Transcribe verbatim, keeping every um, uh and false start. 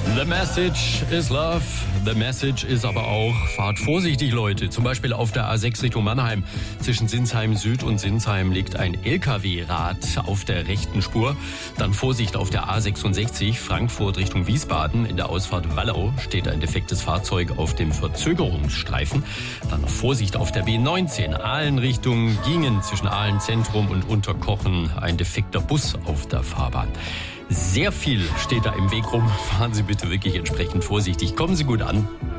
The message is love. The message ist aber auch, fahrt vorsichtig, Leute. Zum Beispiel auf der A sechs Richtung Mannheim. Zwischen Sinsheim Süd und Sinsheim liegt ein L K W-Rad auf der rechten Spur. Dann Vorsicht auf der A sechsundsechzig, Frankfurt Richtung Wiesbaden. In der Ausfahrt Wallau steht ein defektes Fahrzeug auf dem Verzögerungsstreifen. Dann noch Vorsicht auf der B neunzehn, Aalen Richtung Gingen. Zwischen Aalen Zentrum und Unterkochen ein defekter Bus auf der Fahrbahn. Sehr viel steht da im Weg rum. Fahren Sie bitte wirklich entsprechend vorsichtig. Kommen Sie gut an.